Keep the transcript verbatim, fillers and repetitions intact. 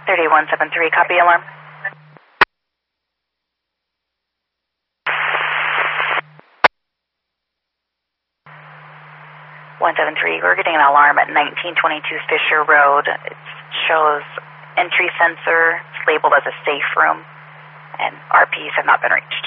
thirty-one seventy-three, copy alarm. one seven three, we're getting an alarm at nineteen twenty-two Fisher Road. It shows entry sensor. It's labeled as a safe room, and R Ps have not been reached.